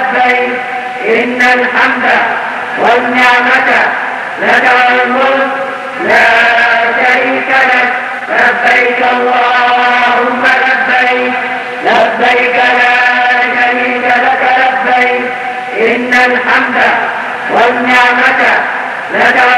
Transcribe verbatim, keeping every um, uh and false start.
لبيك إن الحمد والنعمة لك والملك لا شريك لك لبيك اللهم لبيك لبيك لا شريك لك لبيك إن الحمد والنعمة لك